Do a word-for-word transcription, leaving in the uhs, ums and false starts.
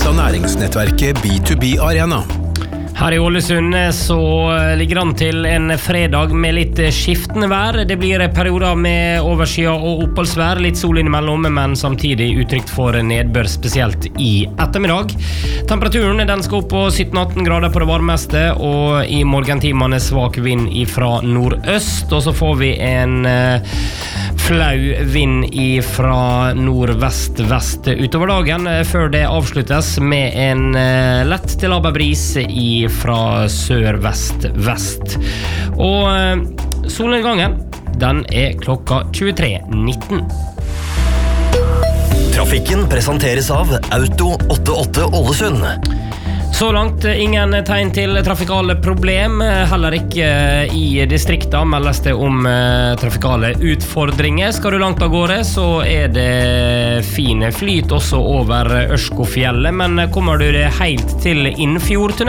presenteres av næringsnettverket B to B Arena. Her i Ålesund så ligger an til en fredag med litt skiftende vær. Det blir perioder med overskya og oppholdsvær, litt sol innimellom, men samtidig utrygt for nedbør, spesielt i ettermiddag. Temperaturen den skal opp på sytten til atten grader på det varmeste, og i morgentimene svak vind fra nordøst, og så får vi en uh, flau vind fra nordvest-vest utover dagen, før det avsluttes med en uh, lett til laber bris i fra sør-vest-vest. Og eh, solnedgangen, den er klokka tjuetre nitten. Trafikken presenteres av Auto åttiåtte Ålesund. Så langt ingen tegn til trafikale problem, heller ikke i distrikta meldes det om trafikale utfordringer. Skal du langt av gårde, så er det fine flyt også over Ørskofjellet, men kommer du helt til Innfjordtunnelen,